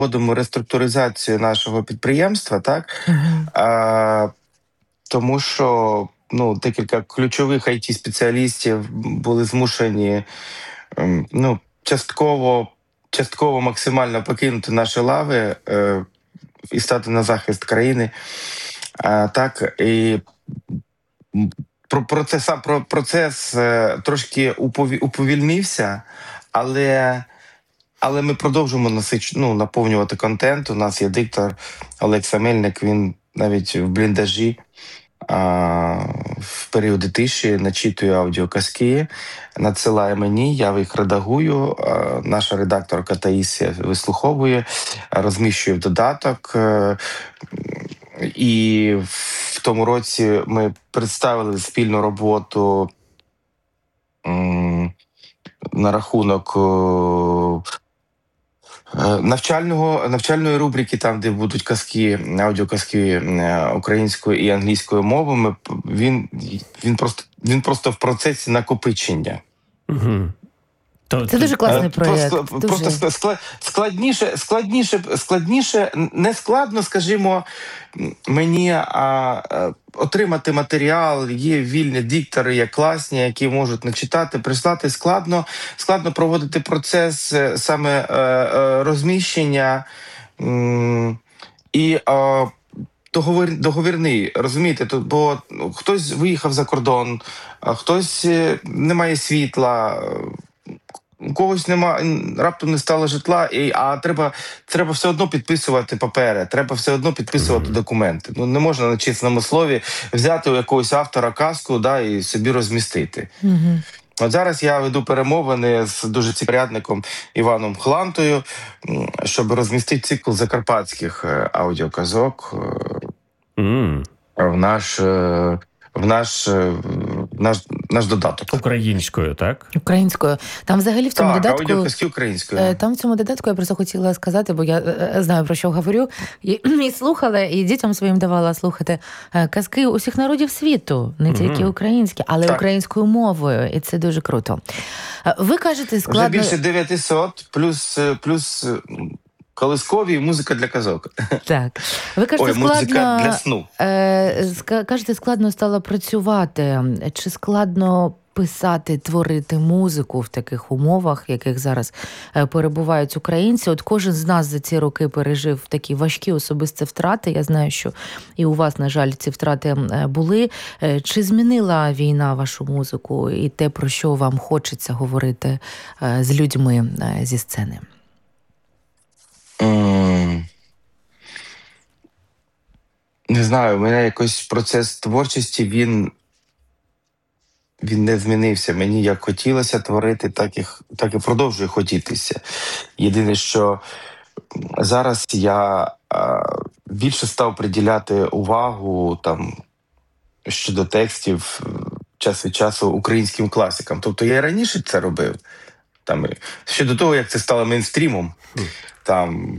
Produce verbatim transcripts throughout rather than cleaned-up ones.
проводимо реструктуризацію нашого підприємства, так? Мгм. А, тому що ну, декілька ключових ай ті-спеціалістів були змушені ем, ну, частково, частково максимально покинути наші лави е, і стати на захист країни. А, так, і м, про процес, сам про процес е, трошки упові- уповільнився, але, але ми продовжуємо насич, ну, наповнювати контент. У нас є диктор Олекса Мельник, він навіть в бліндажі а, в періоди тиші начитує аудіоказки, надсилає мені, я їх редагую. а, Наша редакторка Таїсія вислуховує, розміщує в додаток. е, І в тому році ми представили спільну роботу м, на рахунок е, Е, Навчального навчальної рубрики, там де будуть казки, аудіоказки е, українською і англійською мовами. п- Він він просто він просто в процесі накопичення. Угу. То, Це то, дуже Е, класний проєкт. Просто Дуже. просто ска- скла- складніше, складніше, складніше, не складно, скажімо, м, мені а, е, отримати матеріал. Є вільні диктори, є класні, які можуть начитати, прислати. Складно, складно проводити процес е, саме е, е, розміщення. м, І е, договір, договірний, розумієте, тут, бо ну, хтось виїхав за кордон, а хтось е, не має світла, е, у когось нема, м, раптом не стало житла, і, а треба, треба все одно підписувати папери, треба все одно підписувати документи. Ну не можна на чесному слові взяти у якогось автора казку, да, і собі розмістити. Мгм. От зараз я веду перемовини з дуже цікавим Іваном Хлантою, м, щоб розмістити цикл закарпатських е, аудіоказок е, М, в наш, е, в наш, е, в наш, наш додаток. Українською, так? Українською. Там взагалі в цьому Так, додатку. аудіоказки українською. Е, Там в цьому додатку я просто хотіла сказати, бо я е, е, знаю, про що говорю, і, і слухала, і дітям своїм давала слухати е, казки усіх народів світу, не тільки Мгм. українські, але Так. українською мовою, і це дуже круто. Е, Ви кажете, Вже складно... більше дев'ятсот, плюс, е, плюс е, колискові і музика для казок. Так. Ви кажете, Ой, музика складно... для сну. Е, ска- кажете, складно стало працювати. Чи складно писати, творити музику в таких умовах, в яких зараз е, перебувають українці? От кожен з нас за ці роки пережив такі важкі особисті втрати. Я знаю, що і у вас, на жаль, ці втрати е, були. Е, Чи змінила війна вашу музику і те, про що вам хочеться говорити е, з людьми е, зі сцени? М, Не знаю, у мене якось процес творчості, він, він не змінився. Мені як хотілося творити, так і, х- так і продовжує хотітися. Єдине, що зараз я а, більше став приділяти увагу там щодо текстів е, час від часу українським класикам. Тобто я і раніше це робив. Там, і ще до того, як це стало мейнстрімом. Там.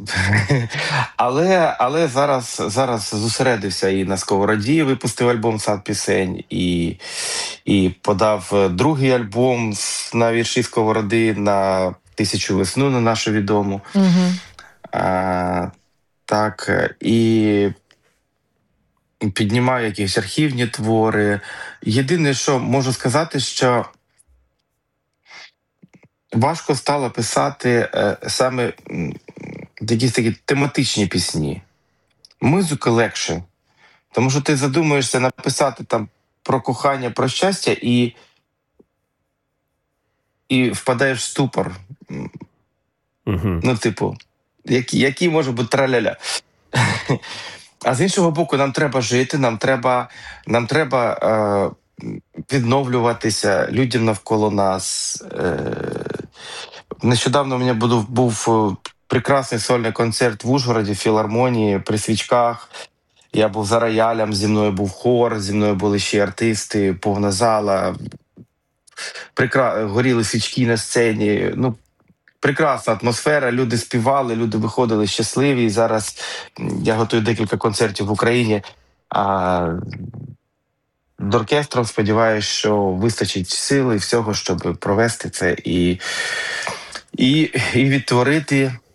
Але, але зараз, зараз зосередився і на Сковороді, випустив альбом «Сад пісень», і, і подав е, другий альбом з- на вірші Сковороди на «Тисячу весну», на нашу відому. Угу. А, так, е, і піднімаю якісь архівні твори. Єдине, що можу сказати, що важко стало писати е, саме м, якісь такі тематичні пісні. Музика легше, тому що ти задумуєшся написати там про кохання, про щастя і, і впадаєш в ступор. М, Угу. Ну, типу, який, який може бути траляля. А з іншого боку, нам треба жити, нам треба, нам треба е, відновлюватися людям навколо нас. Е, нещодавно у мене був, був е, прекрасний сольний концерт в Ужгороді, в філармонії, при свічках. Я був за роялем, зі мною був хор, зі мною були ще артисти, повна зала, прекра... горіли свічки на сцені. Ну, прекрасна атмосфера, люди співали, люди виходили щасливі. І зараз м, я готую декілька концертів в Україні. А з оркестром сподіваюся, що вистачить сили і всього, щоб провести це і, і, і відтворити